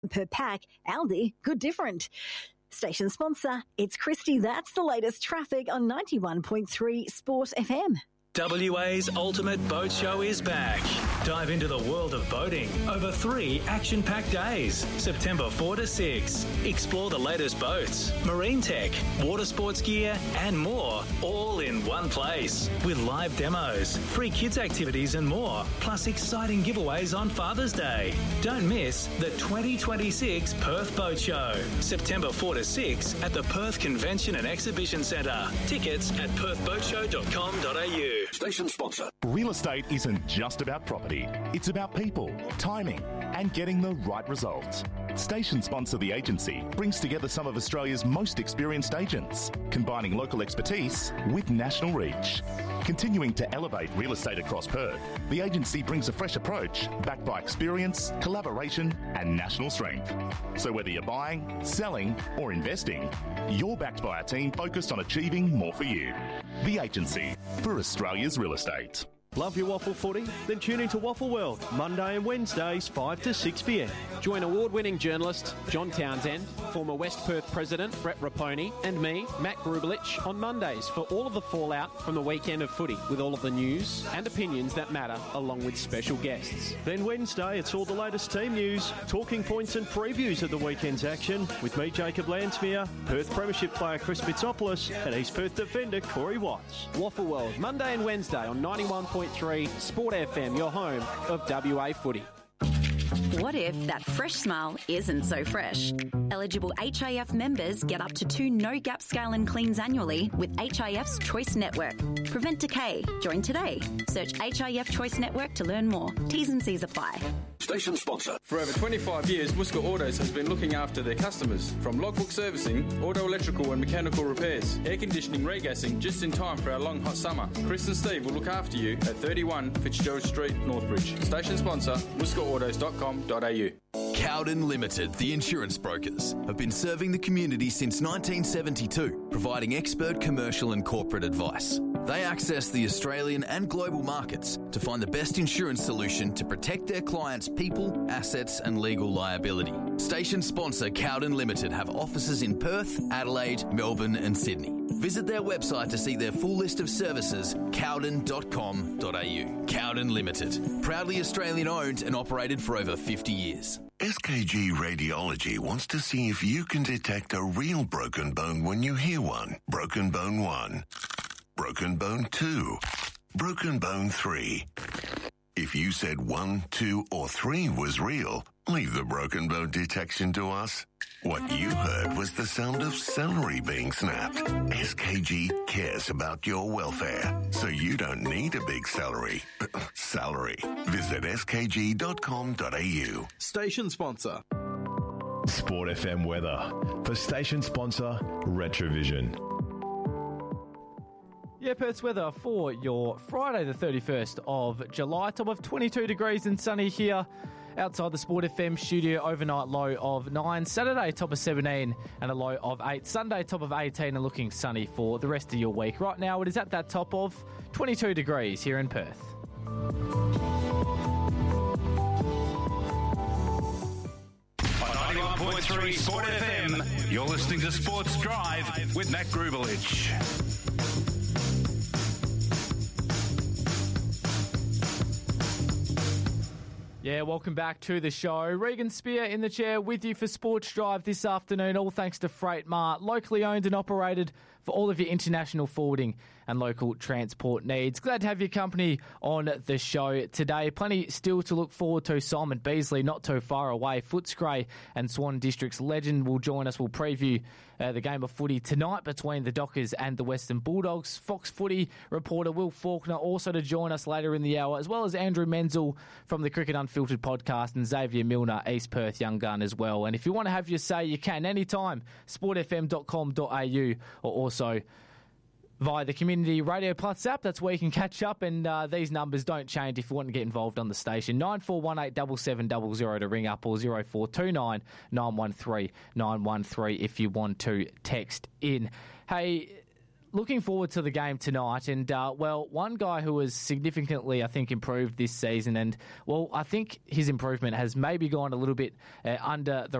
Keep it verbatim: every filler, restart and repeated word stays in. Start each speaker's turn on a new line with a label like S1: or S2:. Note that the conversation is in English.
S1: per pack. Aldi, good different. Station sponsor, it's Christy. That's the latest traffic on ninety-one point three Sport F M.
S2: W A's Ultimate Boat Show is back. Dive into the world of boating over three action-packed days, September fourth to sixth. Explore the latest boats, marine tech, water sports gear and more, all in one place. With live demos, free kids activities and more, plus exciting giveaways on Father's Day. Don't miss the twenty twenty-six Perth Boat Show, September fourth to sixth at the Perth Convention and Exhibition Centre. Tickets at perth boat show dot com dot a u.
S3: Station sponsor.
S4: Real estate isn't just about property. It's about people, timing, and getting the right results. Station sponsor The Agency brings together some of Australia's most experienced agents, combining local expertise with national reach. Continuing to elevate real estate across Perth, The Agency brings a fresh approach backed by experience, collaboration, and national strength. So whether you're buying, selling, or investing, you're backed by a team focused on achieving more for you. The Agency, for Australia's real estate.
S5: Love your waffle footy? Then tune into Waffle World, Monday and Wednesdays, five to six p m.
S6: Join award-winning journalist John Townsend, former West Perth President Brett Raponi, and me, Matt Grubelich, on Mondays for all of the fallout from the weekend of footy, with all of the news and opinions that matter, along with special guests.
S5: Then Wednesday, it's all the latest team news, talking points and previews of the weekend's action, with me, Jacob Lansmere, Perth Premiership player Chris Fitzopolis, and East Perth defender Corey Watts.
S6: Waffle World, Monday and Wednesday on ninety-one point three Sport F M, your home of W A footy.
S7: What if that fresh smile isn't so fresh? Eligible H I F members get up to two no-gap scale and cleans annually with H I F's Choice Network. Prevent decay. Join today. Search H I F Choice Network to learn more. T's and C's apply.
S3: Station sponsor.
S8: For over twenty-five years, Worcester Autos has been looking after their customers. From logbook servicing, auto electrical and mechanical repairs, air conditioning, regassing, just in time for our long hot summer. Chris and Steve will look after you at thirty-one Fitzgerald Street, Northbridge. Station sponsor, worcester autos dot com dot a u.
S9: Cowden Limited, the insurance brokers, have been serving the community since nineteen seventy-two, providing expert commercial and corporate advice. They access the Australian and global markets to find the best insurance solution to protect their clients' people, assets and legal liability. Station sponsor Cowden Limited have offices in Perth, Adelaide, Melbourne and Sydney. Visit their website to see their full list of services, cowden dot com dot a u. Cowden Limited, proudly Australian owned and operated for over fifty years.
S10: S K G Radiology wants to see if you can detect a real broken bone when you hear one. Broken bone one. Broken bone two. Broken bone three. If you said one, two, or three was real, leave the broken bone detection to us. What you heard was the sound of celery being snapped. S K G cares about your welfare, so you don't need a big celery. Salary. Visit s k g dot com dot a u.
S11: Station sponsor.
S12: Sport F M weather for station sponsor Retrovision.
S13: Yeah, Perth's weather for your Friday the thirty-first of July. Top of twenty-two degrees and sunny here outside the Sport F M studio. Overnight low of nine. Saturday top of seventeen and a low of eight. Sunday top of eighteen and looking sunny for the rest of your week. Right now it is at that top of twenty-two degrees here in Perth.
S14: On ninety-one point three Sport F M, you're listening to Sports Drive with Matt Grubelich.
S13: Yeah, welcome back to the show. Regan Spear in the chair with you for Sports Drive this afternoon, all thanks to Freight Mart, locally owned and operated for all of your international forwarding and local transport needs. Glad to have your company on the show today. Plenty still to look forward to. Simon Beasley not too far away. Footscray and Swan District's legend will join us. We'll preview uh, the game of footy tonight between the Dockers and the Western Bulldogs. Fox Footy reporter Will Faulkner also to join us later in the hour, as well as Andrew Menzel from the Cricket Unfiltered podcast and Xavier Milner, East Perth Young Gun as well. And if you want to have your say, you can anytime. sport f m dot com dot a u or also via the Community Radio Plus app. That's where you can catch up, and uh, these numbers don't change if you want to get involved on the station. nine four one eight seven seven zero zero to ring up, or zero four two nine nine one three nine one three if you want to text in. Hey, looking forward to the game tonight. And, uh, well, one guy who has significantly, I think, improved this season, and, well, I think his improvement has maybe gone a little bit uh, under the